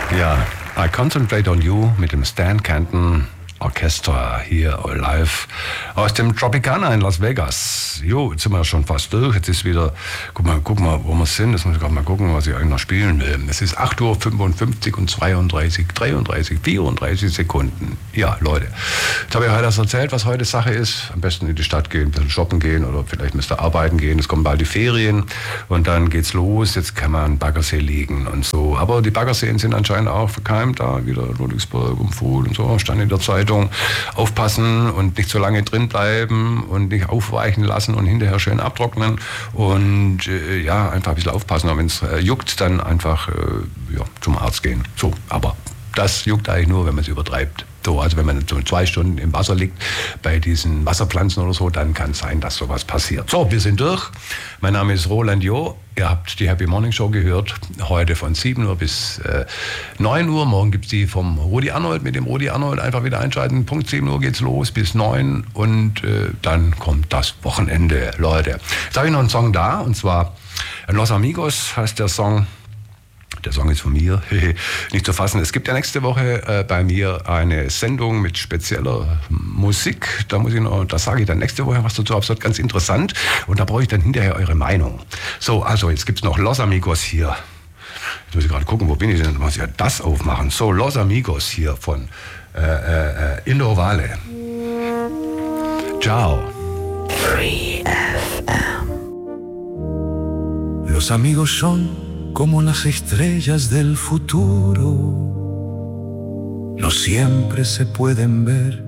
Ja, I Concentrate on You mit dem Stan Kenton Orchester hier live aus dem Tropicana in Las Vegas. Jo, jetzt sind wir schon fast durch. Jetzt ist wieder, guck mal, wo wir sind. Jetzt muss ich gerade mal gucken, was ich eigentlich noch spielen will. Es ist 8:55 Uhr und 34 Sekunden. Ja, Leute, jetzt habe ich heute das erzählt, was heute Sache ist. Am besten in die Stadt gehen, ein bisschen shoppen gehen oder vielleicht müsst ihr arbeiten gehen. Es kommen bald die Ferien und dann geht's los. Jetzt kann man an Baggersee liegen und so. Aber die Baggerseen sind anscheinend auch verkeimt da, wieder Ludwigsburg und Fuhl und so, stand in der Zeitung. Aufpassen und nicht so lange drin bleiben und nicht aufweichen lassen und hinterher schön abtrocknen und ja, einfach ein bisschen aufpassen. Und wenn es juckt, dann einfach zum Arzt gehen. So, aber das juckt eigentlich nur, wenn man es übertreibt. So, also wenn man so 2 Stunden im Wasser liegt, bei diesen Wasserpflanzen oder so, dann kann es sein, dass sowas passiert. So, wir sind durch. Mein Name ist Roland Jo. Ihr habt die Happy Morning Show gehört. Heute von 7 Uhr bis 9 Uhr. Morgen gibt es die vom Rudi Arnold. Mit dem Rudi Arnold einfach wieder einschalten. Punkt 7 Uhr geht's los bis 9 und dann kommt das Wochenende, Leute. Jetzt habe ich noch einen Song da und zwar Los Amigos heißt der Song. Der Song ist von mir, nicht zu fassen. Es gibt ja nächste Woche bei mir eine Sendung mit spezieller Musik. Da sage ich dann nächste Woche was dazu. Das wird ganz interessant und da brauche ich dann hinterher eure Meinung. So, also jetzt gibt es noch Los Amigos hier. Jetzt muss ich gerade gucken, wo bin ich denn? Dann muss ich ja das aufmachen. So, Los Amigos hier von Indo Vale. Ciao. Free FM. Los amigos son como las estrellas del futuro, no siempre se pueden ver,